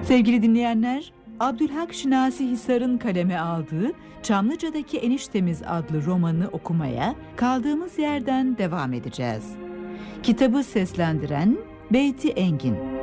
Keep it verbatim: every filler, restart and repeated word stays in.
Sevgili dinleyenler, Abdülhak Şinasi Hisar'ın kaleme aldığı Çamlıca'daki Eniştemiz adlı romanı okumaya kaldığımız yerden devam edeceğiz. Kitabı seslendiren Beyti Engin.